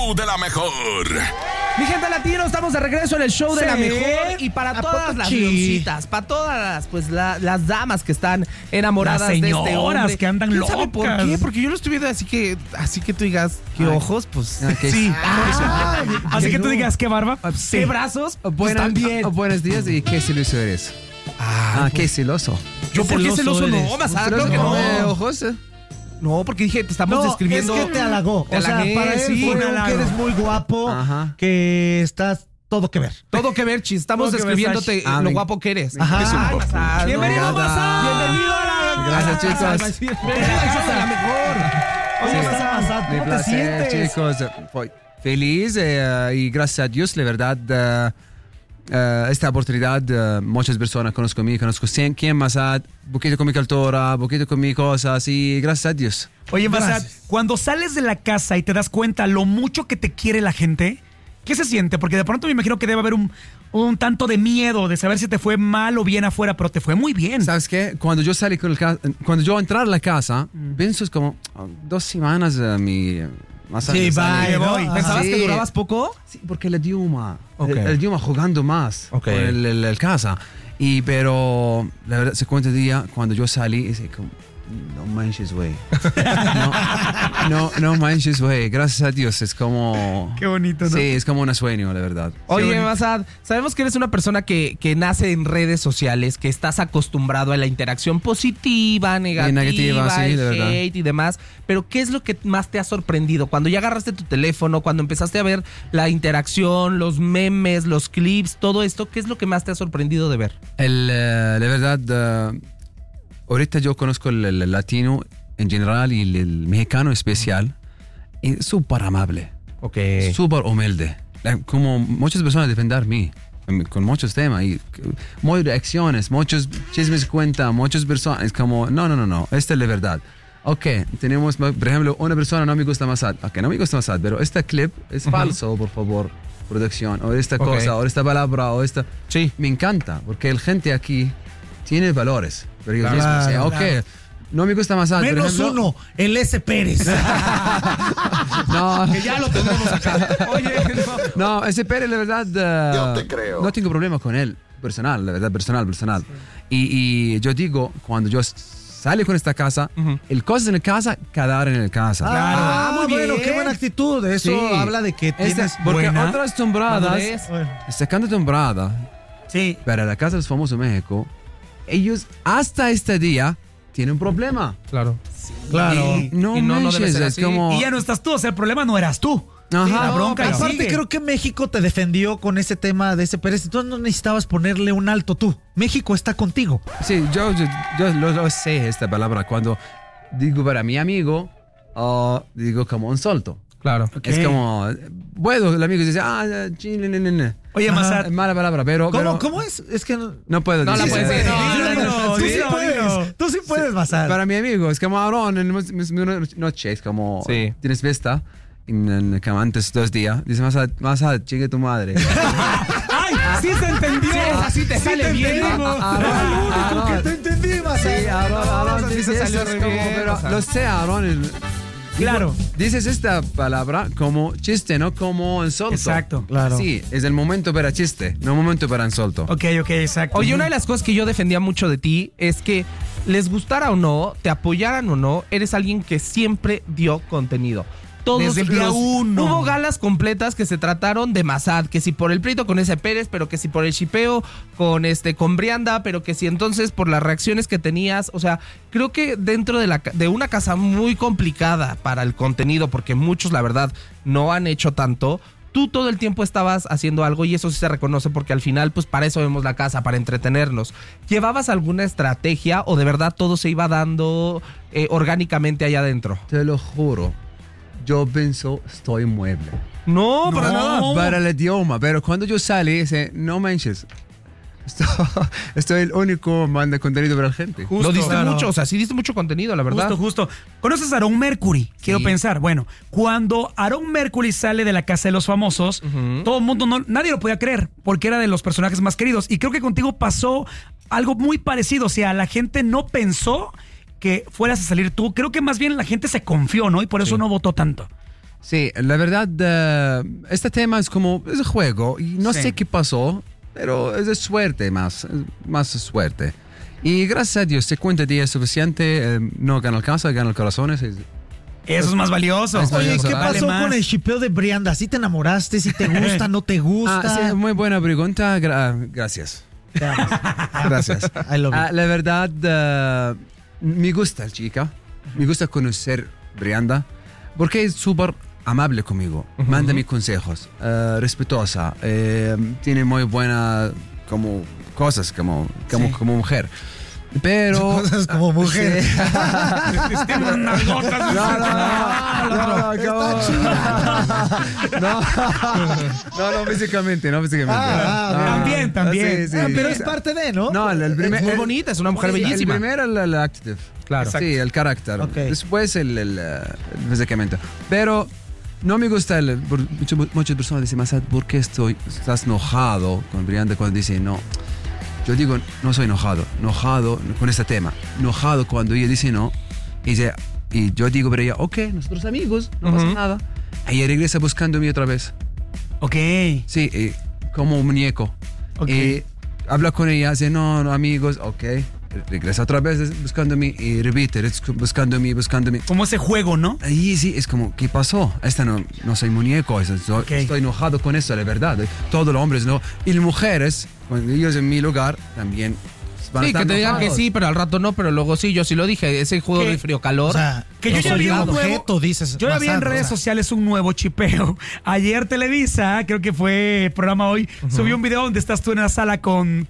show de la mejor. Mi gente latino, estamos de regreso en el show de la mejor. Y para todas las leoncitas, para todas las damas que están enamoradas de este hombre, que andan locas. ¿Sabe por qué? Porque yo lo estoy viendo así que tú digas, ¿qué ojos? Pues sí. Así que tú digas, ¿qué barba? ¿Qué brazos? Pues también. Buenos días y qué celoso eres. Qué celoso. ¿Yo por qué celoso no? Masada, creo que no. Ojos. No, porque dije, te estamos describiendo. Es que te halagó. Te halagué, para él sí, fue que eres muy guapo, que estás todo que ver. Todo que ver, Chis. Estamos describiéndote lo guapo que eres. Ajá. Bienvenido, Masada. Bienvenido a la... Gracias, chicos. Bienvenido al show de la mejor. Oye, Masada, Mi ¿cómo te placer, sientes? chicos. Feliz y gracias a Dios, la verdad, esta oportunidad, muchas personas conozco 100 más, poquito con mi cultura, poquito con mi cosas y gracias a Dios. Oye, Masad, cuando sales de la casa y te das cuenta lo mucho que te quiere la gente, ¿qué se siente? Porque de pronto me imagino que debe haber un tanto de miedo de saber si te fue mal o bien afuera, pero te fue muy bien. ¿Sabes qué? Cuando yo salí cuando yo entré a la casa, pienso es como 2 semanas mi masaje. Sí, voy. ¿Pensabas que durabas poco? Sí, porque el idioma, Okay. el idioma jugando más Okay. por el casa. Pero la verdad, segundo día, cuando yo salí, es como, no manches, güey. No manches, güey. Gracias a Dios, es como... Qué bonito, ¿no? Sí, es como un sueño, la verdad. Oye, Masad, sabemos que eres una persona que nace en redes sociales, que estás acostumbrado a la interacción positiva, negativa, sí, el de verdad. hate y demás, pero ¿qué es lo que más te ha sorprendido? Cuando ya agarraste tu teléfono, cuando empezaste a ver la interacción, los memes, los clips, todo esto, ¿qué es lo que más te ha sorprendido de ver? La verdad, ahorita yo conozco el latino en general y el mexicano especial. Y súper amable, súper humilde. Como muchas personas defender a mí con muchos temas y muchas reacciones, muchos chismes cuenta, muchas personas. Como, no, esta es la verdad. Tenemos, por ejemplo, una persona no me gusta más, no me gusta más, pero este clip es falso, por favor, producción, o esta cosa, o esta palabra, o esta. Sí. Me encanta, porque la gente aquí tiene valores. Pero yo Claro, no me gusta más, Menos por ejemplo, uno, el S. Pérez. No, Que ya lo tendremos acá. Oye, no, ese Pérez, la verdad, Yo te creo. no tengo problema con él, personal, la verdad, personal. Y yo digo, cuando yo salí con esta casa, el cosas en la casa, quedar en la casa. Muy bien. bueno, qué buena actitud. Eso Sí. habla de que tienes Porque buena otras temporadas, madurez. sacando temporada, Sí. para la casa de los famosos México, ellos hasta este día tienen un problema. Claro. Claro. Y no debe manches, ser es así. como... Y ya no estás tú, o sea, el problema no eras tú. Ajá, la bronca no, y Aparte, sigue. creo que México te defendió con ese tema de ese Pérez. Entonces no necesitabas ponerle un alto tú. México está contigo. Sí, yo lo sé esta palabra. Cuando digo para mi amigo, digo como un solto. Claro. Es como, bueno, el amigo dice, Oye, Masad, mala palabra, pero... ¿Cómo es? Es que No puedo No la decir. puedes decir, Tú sí dilo, puedes. dilo. Tú sí puedes, Masad. Para mi amigo, es como, Aaron, en una noche, es como, Sí. tienes fiesta, como antes 2 días, dice, más chingue tu madre. ¡ay! ¡Sí se entendió! Sí, así te sale te bien. entendimos. Único que te entendí, Masad. Sí, Aaron así dice te salió eso, es re como, bien, pero o sea. lo sé, Aaron. Claro. Dices esta palabra como chiste, no como insulto. Exacto. Claro. Sí, es el momento para chiste, no momento para insulto. Ok, exacto. Oye, una de las cosas que yo defendía mucho de ti es que les gustara o no, te apoyaran o no, eres alguien que siempre dio contenido. Todos Desde el día uno. Hubo galas completas que se trataron de Masad, que si por el pleito con ese Pérez, pero que si por el shipeo con Brianda, pero que si entonces por las reacciones que tenías. O sea, creo que dentro de una casa muy complicada para el contenido, porque muchos, la verdad, no han hecho tanto. Tú todo el tiempo estabas haciendo algo y eso sí se reconoce porque al final, pues para eso vemos la casa, para entretenernos. ¿Llevabas alguna estrategia o de verdad todo se iba dando orgánicamente allá adentro? Te lo juro, yo pienso, estoy mueble. No, para nada. Para el idioma, pero cuando yo salí, dice, no manches, estoy el único manda contenido para la gente. Justo. Lo diste Claro. mucho, o sea, sí diste mucho contenido, la verdad. Justo. ¿Conoces a Aaron Mercury? Quiero pensar. Bueno, cuando Aaron Mercury sale de la casa de los famosos, todo el mundo, nadie lo podía creer, porque era de los personajes más queridos. Y creo que contigo pasó algo muy parecido. O sea, la gente no pensó que fueras a salir tú. Creo que más bien la gente se confió, ¿no? Y por eso no votó tanto. Sí, la verdad, este tema es como, es un juego y no sé qué pasó, pero es de suerte más suerte. Y gracias a Dios, 50 días es suficiente, no gana el casa, gana el corazón. Eso es más valioso. Oye, ¿qué Vale pasó más. con el shipeo de Brianda? ¿Sí te enamoraste? ¿Sí te gusta? ¿No te gusta? Sí, muy buena pregunta, gracias. Te amo. Gracias. I love you. La verdad, me gusta la chica, me gusta conocer Brianda, porque es súper amable conmigo, manda mis consejos, respetuosa, tiene muy buena como cosas como mujer. Pero Cosas como mujer. Sí. No, físicamente. También. Sí. Pero es parte de, ¿no? No, el primer, Es muy bonita, es una mujer bellísima. El primero el active. Claro. Sí, el carácter. Ok. Después el físicamente. Pero no me gusta muchas personas dicen, Masad, ¿por qué estás enojado con Brianda cuando dice no? Yo digo, no soy enojado con este tema. Enojado cuando ella dice no. Y yo digo para ella, ok, nosotros amigos, no pasa nada. Ella regresa buscándome otra vez. Ok. Sí, como un muñeco. Ok. Habla con ella, dice, no, amigos, ok. Regresa otra vez buscándome y repite, buscándome. Como ese juego, ¿no? Ahí sí, es como, ¿qué pasó? No soy muñeco, estoy enojado con eso, la verdad. Todos los hombres no. Y las mujeres, cuando ellos en mi lugar, también van a Sí, estar que te digan que enojados. sí, pero al rato no, pero luego sí, yo sí lo dije, ese juego ¿Qué? de frío-calor. O sea, Que yo no ya soy vi un un nuevo- objeto, dices. Yo ya vi en Masad, redes o sea. sociales un nuevo chipeo. Ayer Televisa, creo que fue programa hoy, subió un video donde estás tú en la sala con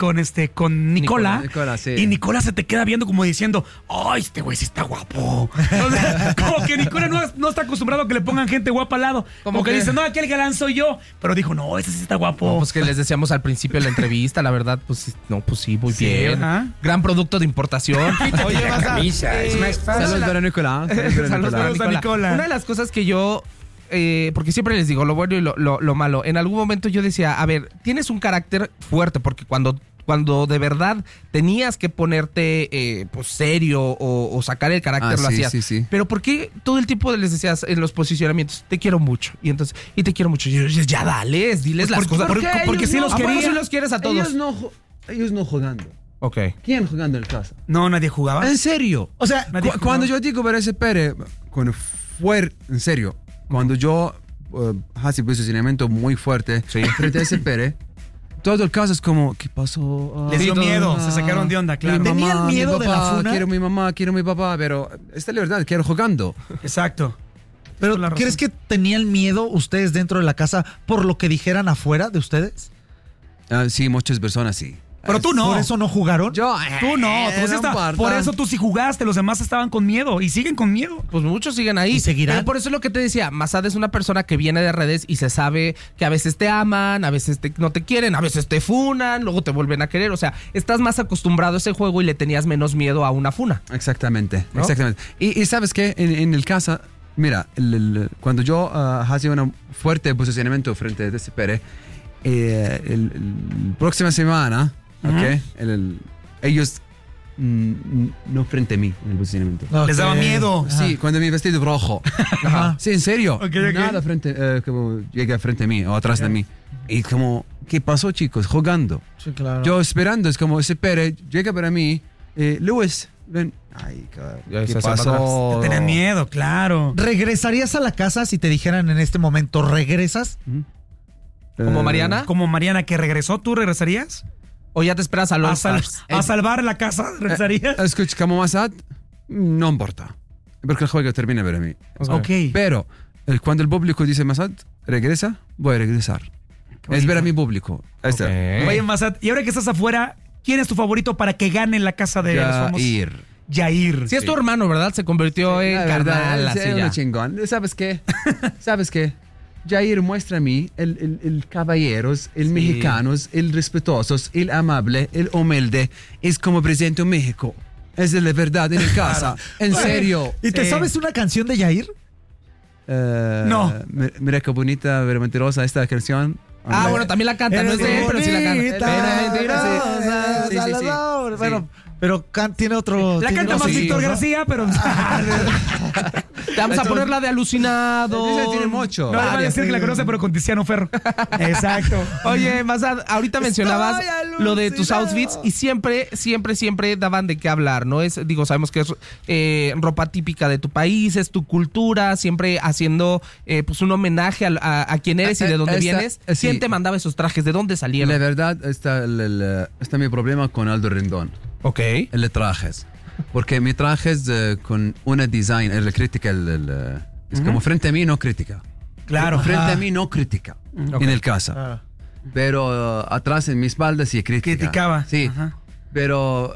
Nicola. Nicola, sí. Y Nicola se te queda viendo como diciendo, ¡ay, este güey sí está guapo! O sea, como que Nicola no está acostumbrado a que le pongan gente guapa al lado. Como que dice, no, aquel galán soy yo. Pero dijo, no, ese sí está guapo. No, pues que les decíamos al principio de la entrevista, la verdad, pues sí, muy Sí, bien. ajá. Gran producto de importación. Oye, la camisa, es más fácil. Saludos para Nicolás. Saludos para Saludos a Nicola. Una de las cosas que yo, porque siempre les digo lo bueno y lo malo, en algún momento yo decía, a ver, tienes un carácter fuerte, porque cuando de verdad tenías que ponerte pues serio o sacar el carácter, lo sí, hacías. sí. Pero ¿por qué todo el tiempo les decías en los posicionamientos, te quiero mucho? Y te quiero mucho. Y yo, ya dale, diles las cosas. porque sí los ¿A poco quería? sí los quieres a todos? Ellos no jugando. Ok. ¿Quién jugando en casa? No, nadie jugaba. ¿En serio? O sea, Nadie Cuando jugaba. yo digo para ese Pérez, cuando fue en serio, cuando yo hace posicionamiento muy fuerte frente a ese Pérez, todo el caso es como, ¿qué pasó? Les dio Sí, miedo, todo- se sacaron de onda, claro. Mi mamá, ¿Tenían miedo mi de la papá, funa? quiero mi mamá, quiero mi papá, pero esta es la verdad, quiero jugando. Exacto. pero la razón. ¿crees que tenían miedo ustedes dentro de la casa por lo que dijeran afuera de ustedes? Sí, muchas personas sí. Pero tú no. ¿Por eso no jugaron? Tú no, tú sí por eso tú sí jugaste, los demás estaban con miedo y siguen con miedo. Pues muchos siguen ahí. ¿Y seguirán? Pero por eso es lo que te decía. Masad es una persona que viene de redes y se sabe que a veces te aman, a veces no te quieren, a veces te funan, luego te vuelven a querer. O sea, estás más acostumbrado a ese juego y le tenías menos miedo a una funa. Exactamente, ¿No? exactamente. Y sabes qué, en el caso, mira, cuando yo hacía un fuerte posicionamiento frente a ese Pérez, el próxima semana, ¿ok? Ellos no frente a mí en el posicionamiento. Ok. Les daba miedo. Sí, cuando mi vestido rojo. Sí, en serio. Ok. Nada frente, como llega frente a mí o atrás de mí. Y como, ¿qué pasó, chicos? Jugando. Sí, claro. Yo esperando, es como ese Pérez llega para mí, Luis, ven. Ay, Ya ¿qué se hace para pasó? Te tenían miedo, claro. ¿Regresarías a la casa si te dijeran en este momento, regresas? Como Mariana. Como Mariana que regresó, ¿tú regresarías? O ya te esperas a A, los a salvar la casa, ¿regresarías? Escucha, como Masad, no importa. Porque el juego termina para mí. Ok. Pero cuando el público dice Masad, regresa, voy a regresar. Es ver a mi público. Ahí está. Oye, Masad, y ahora que estás afuera, ¿quién es tu favorito para que gane en la casa de los famosos? Yair. Si es tu hermano, ¿verdad? Se convirtió en La verdad, carnal, así es ya. un chingón. ¿Sabes qué? ¿Sabes qué? Jair muestra a mí el caballeros, el mexicanos, el respetuosos, el amable, el humilde. Es como presente en México. Es de la verdad en el casa. En serio. ¿Y te sabes una canción de Yair? No. Mira qué bonita, pero mentirosa esta canción. Ah, bueno, también la canta, no es de él, pero sí la canta. Mentirosa, Sí. Salvador. Bueno, pero tiene otro... La tiene canta otro más sitio, Víctor ¿no? García, pero... Te vamos a poner la de alucinado. Tiene mucho. No, le va a decir que la conoce, pero con Tiziano Ferro. Exacto. Oye, Massad, ahorita mencionabas lo de tus outfits y siempre daban de qué hablar, ¿no? Sabemos que es ropa típica de tu país, es tu cultura, siempre haciendo pues un homenaje a quién eres y de dónde vienes. Sí. ¿Quién te mandaba esos trajes? ¿De dónde salieron? La verdad, está mi problema con Aldo Rendón. Ok. El de trajes. Porque mi trajes con una design, la crítica, es como frente a mí no crítica. Claro. Frente a mí no crítica. En el casa. Pero atrás en mi espalda sí crítica. Criticaba. Sí. Ajá. Pero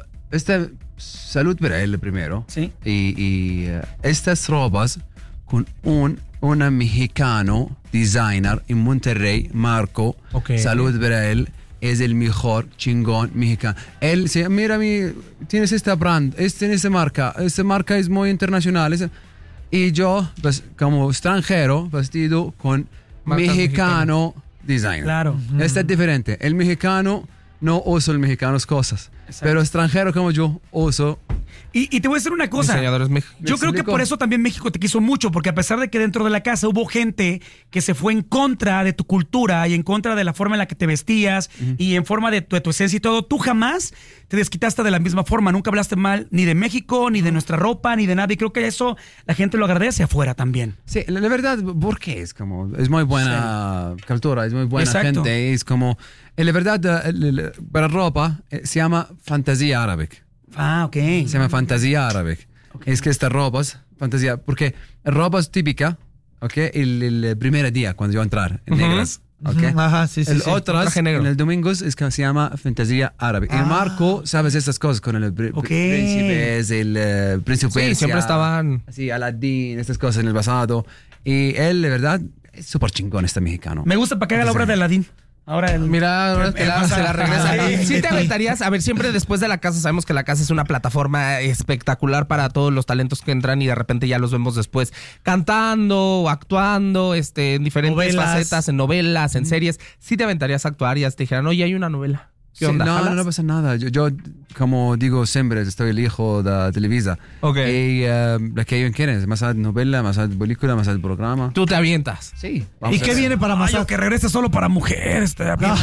salud para él primero. Sí. Y estas robas con una mexicano designer en Monterrey, Marco. Ok. Salud para él. Es el mejor chingón mexicano. Él dice, mira, tienes esta brand, esta marca es muy internacional. Y yo, pues, como extranjero, vestido con mexicano design. Claro. Este es diferente. El mexicano no usa el mexicanos cosas. Exacto. Pero extranjero como yo uso. Y te voy a decir una cosa. Diseñadores mexicanos. Yo creo que por eso también México te quiso mucho, porque a pesar de que dentro de la casa hubo gente que se fue en contra de tu cultura y en contra de la forma en la que te vestías y en forma de tu esencia y todo, tú jamás te desquitaste de la misma forma. Nunca hablaste mal ni de México, ni de nuestra ropa, ni de nada. Y creo que eso la gente lo agradece afuera también. Sí, la verdad, porque es muy buena cultura, es muy buena gente. Es como, la verdad, para ropa se llama fantasía árabe. Ah, ok. Se llama fantasía árabe. Okay. Es que estas ropas, fantasía, porque ropas típica, ¿ok? El primer día cuando yo entrar, en negras. ¿Ok? Ajá, sí. Otras, en el domingo, es que se llama fantasía árabe. El Marco, sabes estas cosas con el príncipes, el príncipe Persia. Sí, siempre estaban. Así, Aladdin, estas cosas en el pasado. Y él, de verdad, es súper chingón este mexicano. Me gusta para que haga la obra de Aladdin. Ahora Mira, ahora se la regresa. Sí. Sí te aventarías, a ver, siempre después de la casa, sabemos que la casa es una plataforma espectacular para todos los talentos que entran y de repente ya los vemos después cantando, actuando, en diferentes facetas, en novelas, en series. Sí te aventarías a actuar y ya te dijeran, oye, hay una novela. ¿Qué onda? No pasa nada. Yo, como digo siempre, estoy el hijo de Televisa. Ok. Y lo que ellos quieren es más novela, más película, más programa. Tú te avientas. Sí. ¿Y qué viene para Massad? Que regrese solo para mujeres.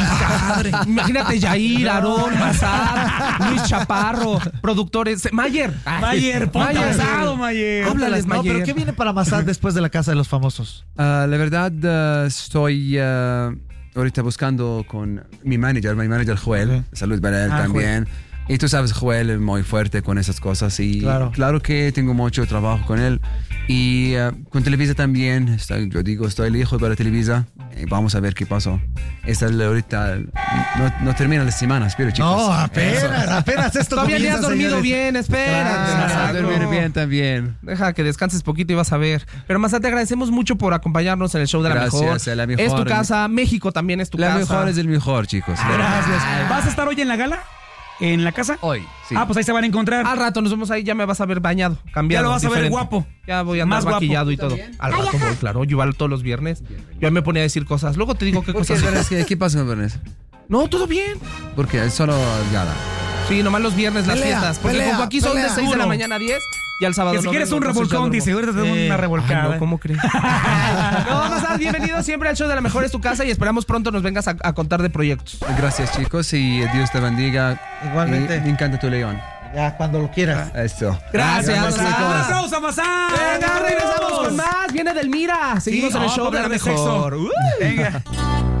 Imagínate Yair, Aarón, Massad, Luis Chaparro, productores. Mayer. Ponte abrazado, Mayer. Háblales, No, Mayer. pero ¿qué viene para Massad después de la Casa de los Famosos? La verdad, estoy ahorita buscando con mi manager Joel. Okay. Salud para él también. Joel. Y tú sabes, Joel es muy fuerte con esas cosas. Y claro que tengo mucho trabajo con él. Y con Televisa también. Estoy el hijo para Televisa. Y vamos a ver qué pasó. Ahorita no termina la semana, espero, chicos. No, apenas esto. Todavía ni has dormido señores. bien, espera. A dormir bien también. Deja que descanses poquito y vas a ver. Pero Massad, te agradecemos mucho por acompañarnos en el show de La Mejor. Gracias, La Mejor. Es tu casa, México también es tu casa. La Mejor es el mejor, chicos. Gracias. ¿Vas a estar hoy en la gala? ¿En la casa? Hoy, sí. Pues ahí se van a encontrar. Al rato nos vemos ahí, ya me vas a ver bañado, cambiado. Ya lo vas a ver diferente. guapo. Ya voy a andar Más maquillado guapo. y todo. Al rato voy, claro. Yo igual todos los viernes. Yo me ponía a decir cosas. Luego te digo qué cosas. ¿Qué pasa, Bernes? No, todo bien. Porque es solo gala. Sí, nomás los viernes las fiestas. Porque como aquí son de 6 de la mañana a 10, ya el sábado Que si no quieres vengo, un entonces ya revolcón, duermo. dice. Ahorita te doy una revolcada. Ay, no, ¿cómo crees? No, Massad, bienvenido siempre al show de La Mejor es tu casa y esperamos pronto nos vengas a contar de proyectos. Gracias, chicos, y Dios te bendiga. Igualmente. Y me encanta tu león. Ya, cuando lo quieras. Eso. Gracias, Massad. Massad. Un aplauso a Massad. Venga, regresamos con más. Viene Delmira. Seguimos en el show de La hablar de Mejor. sexo. Venga.